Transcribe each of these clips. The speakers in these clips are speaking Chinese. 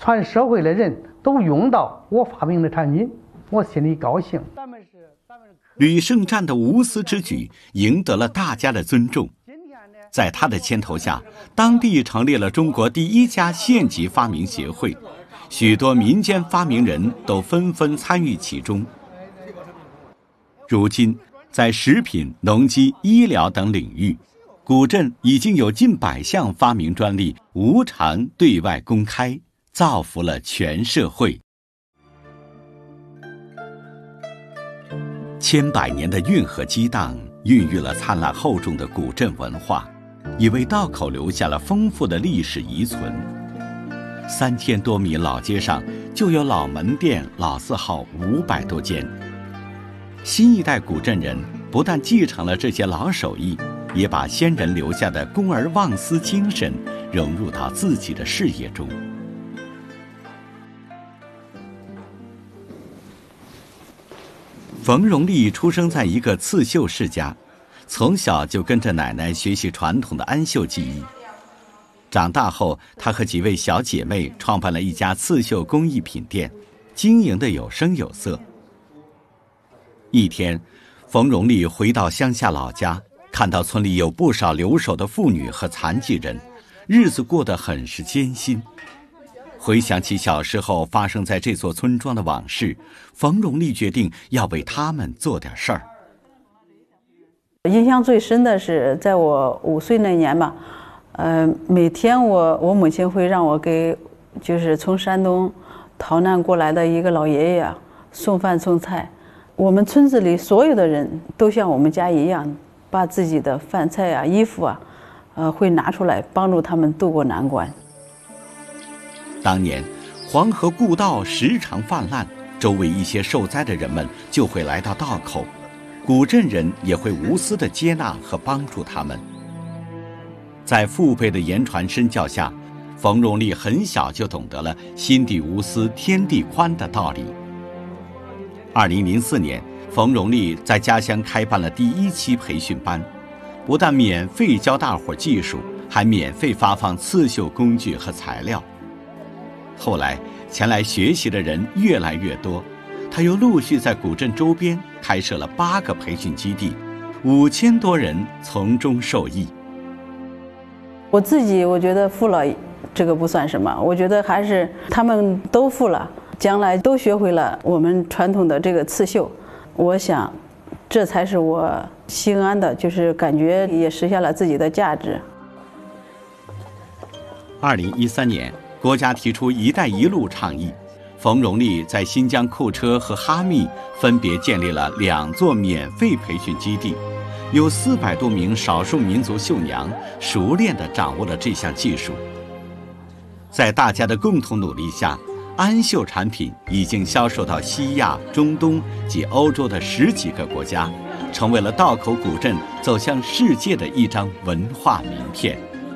全社会的人都用到我发明的产品，我心里高兴。 吕胜战的无私之举赢得了大家的尊重。在他的牵头下，当地成立了中国第一家县级发明协会，许多民间发明人都纷纷参与其中。如今，在食品、农机、医疗等领域，古镇已经有近100项发明专利无偿对外公开，造福了全社会。千百年的运河激荡，孕育了灿烂厚重的古镇文化，也为道口留下了丰富的历史遗存。3000多米老街上就有老门店、老字号500多间。新一代古镇人不但继承了这些老手艺，也把先人留下的公而忘私精神融入到自己的事业中。冯荣利出生在一个刺绣世家，从小就跟着奶奶学习传统的安绣技艺。长大后，她和几位小姐妹创办了一家刺绣工艺品店，经营得有声有色。一天，冯荣利回到乡下老家，看到村里有不少留守的妇女和残疾人，日子过得很是艰辛。回想起小时候发生在这座村庄的往事，冯荣利决定要为他们做点事儿。 印象最深的是在我5岁那年吧，每天我母亲会让我给就是从山东逃难过来的一个老爷爷送饭送菜。我们村子里所有的人都像我们家一样，把自己的饭菜啊、衣服啊，会拿出来帮助他们渡过难关。 当年黄河故道时常泛滥，周围一些受灾的人们就会来到道口，古镇人也会无私地接纳和帮助他们。在父辈的言传身教下，冯荣利很小就懂得了心地无私天地宽的道理。2004年，冯荣利在家乡开办了第1期培训班，不但免费教大伙技术，还免费发放刺绣工具和材料。后来前来学习的人越来越多，他又陆续在古镇周边开设了8个培训基地，5000多人从中受益。 我觉得富了这个不算什么，我觉得还是他们都富了，将来都学会了我们传统的这个刺绣，我想这才是我心安的，就是感觉也实现了自己的价值。 2013年，国家提出“一带一路”倡议，冯荣利在新疆库车和哈密分别建立了2座免费培训基地，有400多名少数民族绣娘熟练地掌握了这项技术。在大家的共同努力下，安绣产品已经销售到西亚、中东及欧洲的10几个国家，成为了道口古镇走向世界的一张文化名片。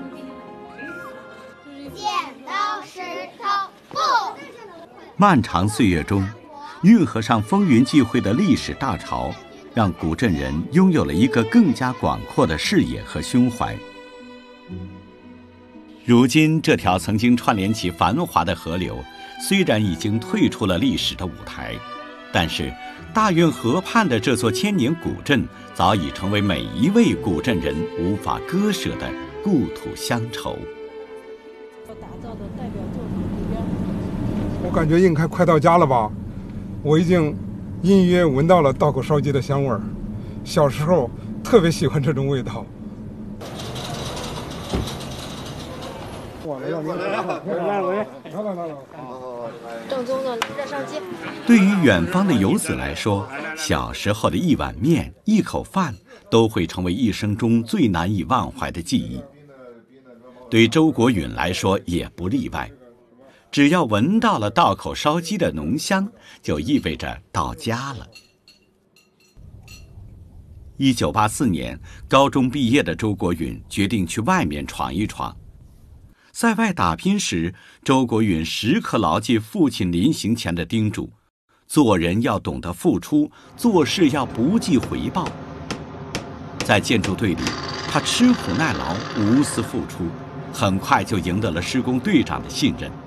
漫长岁月中，运河上风云际会的历史大潮，让古镇人拥有了一个更加广阔的视野和胸怀。如今，这条曾经串联起繁华的河流，虽然已经退出了历史的舞台，但是大运河畔的这座千年古镇，早已成为每一位古镇人无法割舍的故土乡愁。 我感觉应该快到家了吧，我已经隐约闻到了道口烧鸡的香味儿。小时候特别喜欢这种味道。 正宗的热烧鸡。 对于远方的游子来说，小时候的一碗面、一口饭，都会成为一生中最难以忘怀的记忆。对周国允来说也不例外。只要闻到了道口烧鸡的浓香，就意味着到家了。1984年，高中毕业的周国允决定去外面闯一闯。在外打拼时，周国允时刻牢记父亲临行前的叮嘱：做人要懂得付出，做事要不计回报。在建筑队里，他吃苦耐劳，无私付出，很快就赢得了施工队长的信任。